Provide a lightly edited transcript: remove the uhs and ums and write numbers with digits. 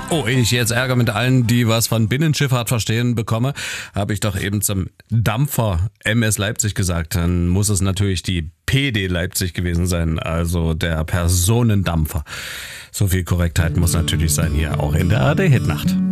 Oh, ehe ich jetzt Ärger mit allen, die was von Binnenschifffahrt verstehen, bekomme, habe ich doch eben zum Dampfer MS Leipzig gesagt. Dann muss es natürlich die PD Leipzig gewesen sein, also der Personendampfer. So viel Korrektheit muss natürlich sein hier auch in der ARD-Hitnacht.